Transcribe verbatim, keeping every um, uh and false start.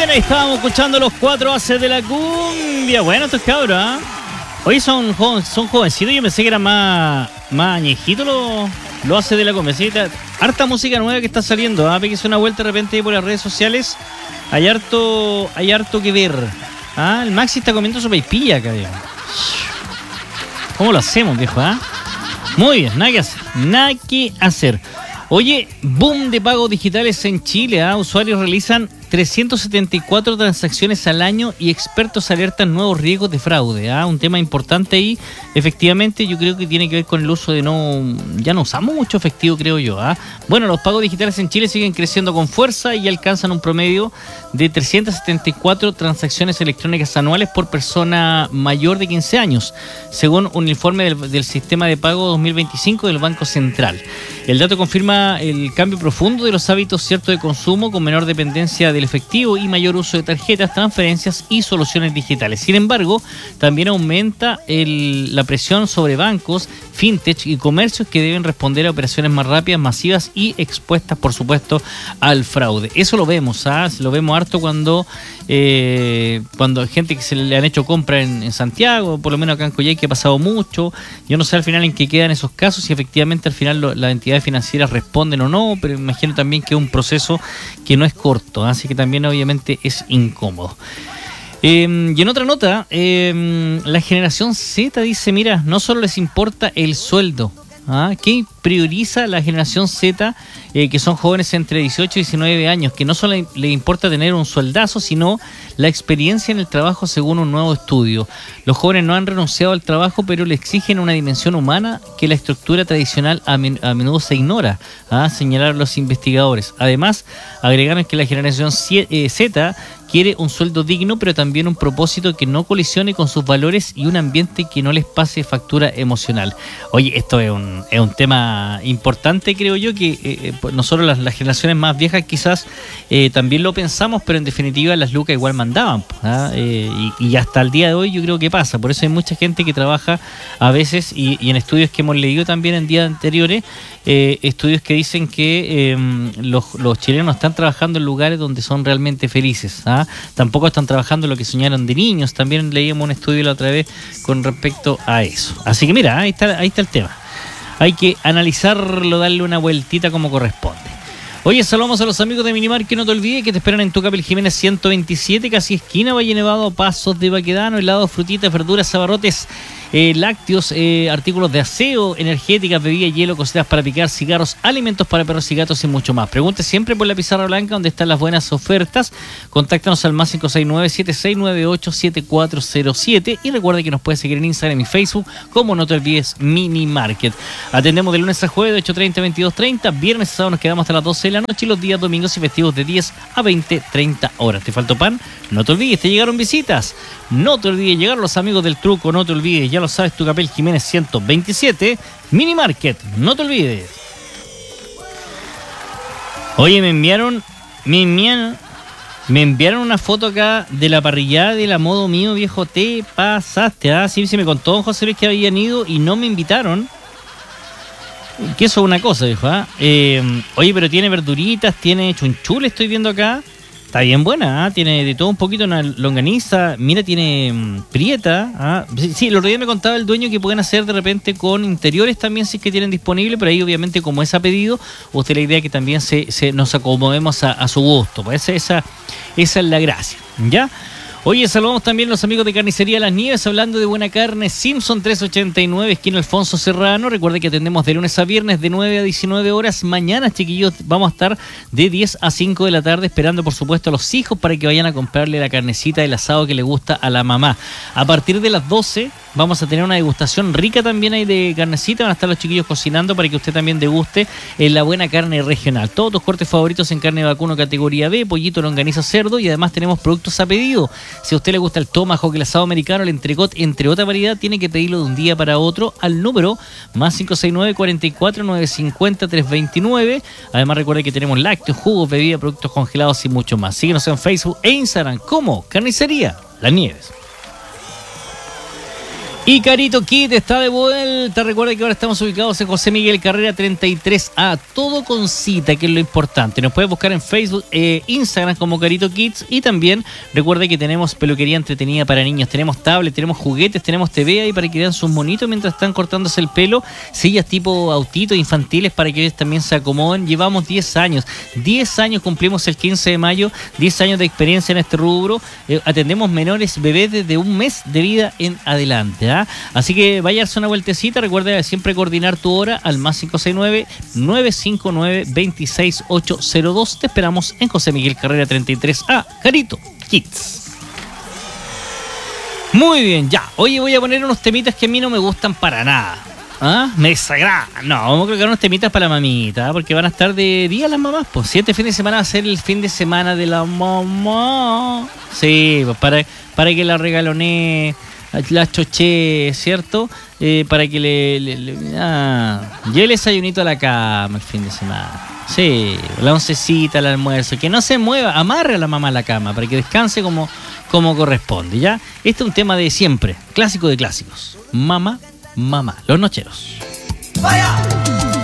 ahí estábamos escuchando los cuatro haces de la cumbia. Bueno, estos cabros, ¿ah? ¿eh? Hoy son, joven, son jovencitos. Yo pensé que eran más, más añejitos los, los haces de la cumbia. ¿Sí? Harta música nueva que está saliendo. ¿Ah? ¿eh? Que hice una vuelta de repente por las redes sociales. Hay harto, hay harto que ver. ¿Ah? El Maxi está comiendo sopaipilla acá, viejo. ¿Cómo lo hacemos, viejo? ¿Ah? ¿eh? Muy bien, nada que hacer. Nada que hacer. Oye, boom de pagos digitales en Chile. ¿eh? Usuarios realizan trescientas setenta y cuatro transacciones al año y expertos alertan nuevos riesgos de fraude. ¿eh? Un tema importante ahí, efectivamente, yo creo que tiene que ver con el uso de no... Ya no usamos mucho efectivo, creo yo. ¿eh? Bueno, los pagos digitales en Chile siguen creciendo con fuerza y alcanzan un promedio de trescientas setenta y cuatro transacciones electrónicas anuales por persona mayor de quince años, según un informe del, del Sistema de Pago dos mil veinticinco del Banco Central. El dato confirma el cambio profundo de los hábitos cierto de consumo con menor dependencia de el efectivo y mayor uso de tarjetas, transferencias y soluciones digitales. Sin embargo, también aumenta el, la presión sobre bancos, fintech y comercios que deben responder a operaciones más rápidas, masivas y expuestas, por supuesto, al fraude. Eso lo vemos, ¿ah? Lo vemos harto cuando eh, cuando hay gente que se le han hecho compras en, en Santiago, por lo menos acá en Coyhaique ha pasado mucho. Yo no sé al final en qué quedan esos casos, si efectivamente al final lo, las entidades financieras responden o no, pero imagino también que es un proceso que no es corto, ¿ah? Así que también obviamente es incómodo. Eh, y en otra nota, eh, la generación Z dice, mira, no solo les importa el sueldo, ¿ah? ¿Qué prioriza la generación Z, eh, que son jóvenes entre dieciocho y diecinueve años, que no solo le, le importa tener un sueldazo, sino la experiencia en el trabajo según un nuevo estudio? Los jóvenes no han renunciado al trabajo, pero le exigen una dimensión humana que la estructura tradicional a, men- a menudo se ignora, ¿ah? Señalaron los investigadores. Además, agregaron que la generación Z quiere un sueldo digno, pero también un propósito que no colisione con sus valores y un ambiente que no les pase factura emocional. Oye, esto es un, es un tema importante, creo yo, que eh, nosotros las, las generaciones más viejas quizás eh, también lo pensamos, pero en definitiva las lucas igual mandaban, ¿ah? eh, y, y hasta el día de hoy yo creo que pasa. Por eso hay mucha gente que trabaja a veces, y, y en estudios que hemos leído también en días anteriores, eh, estudios que dicen que eh, los, los chilenos están trabajando en lugares donde son realmente felices, ¿ah? Tampoco están trabajando lo que soñaron de niños. También leíamos un estudio la otra vez con respecto a eso. Así que mira, ahí está, ahí está el tema. Hay que analizarlo, darle una vueltita como corresponde. Oye, saludamos a los amigos de Minimar, que no te olvides que te esperan en Tucapel Jiménez ciento veintisiete, casi esquina Valle Nevado, Pasos de Baquedano, helados, frutitas, verduras, abarrotes, eh, lácteos, eh, artículos de aseo, energéticas, bebidas, hielo, cositas para picar, cigarros, alimentos para perros y gatos y mucho más. Pregunte siempre por la pizarra blanca donde están las buenas ofertas. Contáctanos al más cinco seis nueve, siete seis nueve ocho, siete cuatro cero siete y recuerda que nos puedes seguir en Instagram y Facebook como No Te Olvides Mini Market. Atendemos de lunes a jueves de ocho treinta a veintidós treinta, viernes y sábado nos quedamos hasta las doce de la noche y los días domingos y festivos de diez a veinte treinta horas. ¿Te faltó pan? No te olvides, te llegaron visitas. No te olvides llegar los amigos del truco, no te olvides, ya lo sabes, Tucapel Jiménez ciento veintisiete, Mini Market, no te olvides. Oye, me enviaron, me enviaron, me enviaron una foto acá de la parrillada de la Modo Mío, viejo, te pasaste, ¿ah? Sí, sí me contó don José Luis que habían ido y no me invitaron. Que eso es una cosa, viejo, ¿ah? Eh, oye, pero tiene verduritas, tiene chunchule, estoy viendo acá. Está bien buena, ¿eh? Tiene de todo un poquito, una longaniza, mira, tiene mmm, prieta. ¿eh? Sí, sí, el otro día me contaba el dueño que pueden hacer de repente con interiores también, si es que tienen disponible, pero ahí obviamente como es a pedido, usted la idea es que también se, se nos acomodemos a, a su gusto, pues esa, esa es la gracia, ¿ya? Oye, saludamos también a los amigos de Carnicería Las Nieves, hablando de buena carne, Simpson trescientos ochenta y nueve, esquina Alfonso Serrano. Recuerde que atendemos de lunes a viernes de nueve a diecinueve horas. Mañana, chiquillos, vamos a estar de diez a cinco de la tarde esperando, por supuesto, a los hijos para que vayan a comprarle la carnecita del asado que le gusta a la mamá. A partir de las doce vamos a tener una degustación rica también ahí de carnecita. Van a estar los chiquillos cocinando para que usted también deguste en la buena carne regional. Todos tus cortes favoritos en carne de vacuno categoría B, pollito, longaniza, cerdo, y además tenemos productos a pedido. Si a usted le gusta el tomahawk, el asado americano, el entrecot, entre otra variedad, tiene que pedirlo de un día para otro al número más cinco seis nueve, cuatro cuatro, nueve cinco cero, tres dos nueve. Además recuerde que tenemos lácteos, jugos, bebidas, productos congelados y mucho más. Síguenos en Facebook e Instagram como Carnicería Las Nieves. Y Carito Kit está de vuelta. Recuerda que ahora estamos ubicados en José Miguel Carrera treinta y tres A. Todo con cita, que es lo importante. Nos puedes buscar en Facebook, eh, Instagram como Carito Kids. Y también recuerda que tenemos peluquería entretenida para niños. Tenemos tablet, tenemos juguetes, tenemos T V ahí para que vean sus monitos mientras están cortándose el pelo. Sillas tipo autitos infantiles para que ellos también se acomoden. Llevamos diez años. diez años cumplimos el quince de mayo. diez años de experiencia en este rubro. Eh, atendemos menores, bebés desde un mes de vida en adelante. ¿Ah? Así que vaya a darse una vueltecita. Recuerda siempre coordinar tu hora al más cinco seis nueve, nueve cinco nueve, dos seis ocho cero dos. Te esperamos en José Miguel Carrera treinta y tres A, Carito Kids. Muy bien, ya. Oye, voy a poner unos temitas que a mí no me gustan para nada. ¿Ah? Me desagrada. No, vamos a colocar unos temitas para la mamita, porque van a estar de día las mamás. Pues si este fin de semana va a ser el fin de semana de la mamá. Sí, pues para, para que la regalonee, la choché, ¿cierto? Eh, para que le, le, le ah, lleve el desayunito a la cama el fin de semana. Sí, la oncecita, el almuerzo. Que no se mueva, amarre a la mamá a la cama para que descanse como, como corresponde, ¿ya? Este es un tema de siempre, clásico de clásicos. Mamá, mamá, los nocheros. ¡Vaya!